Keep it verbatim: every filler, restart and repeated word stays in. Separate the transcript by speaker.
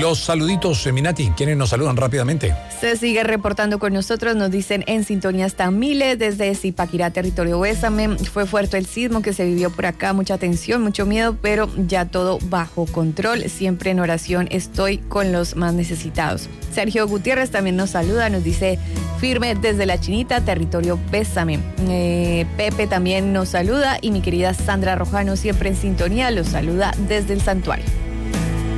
Speaker 1: los saluditos, Minati, ¿quiénes nos saludan rápidamente?
Speaker 2: Se sigue reportando con nosotros, nos dicen en sintonía está Miles, desde Zipaquirá, territorio Bésame. Fue fuerte el sismo que se vivió por acá, mucha tensión, mucho miedo, pero ya todo bajo control. Siempre en oración estoy con los más necesitados. Sergio Gutiérrez también nos saluda, nos dice firme desde La Chinita, territorio Bésame. Eh, Pepe también nos saluda y mi querida Sandra Rojano, siempre en sintonía, los saluda desde el santuario.